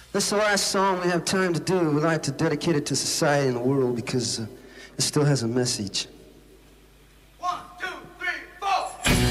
This is the last song we have time to do. We'd like to dedicate it to society and the world because it still has a message.